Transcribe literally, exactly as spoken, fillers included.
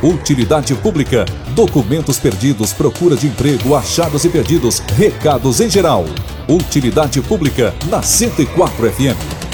Utilidade pública, documentos perdidos, procura de emprego, achados e perdidos, recados em geral. Utilidade pública na cento e quatro F M.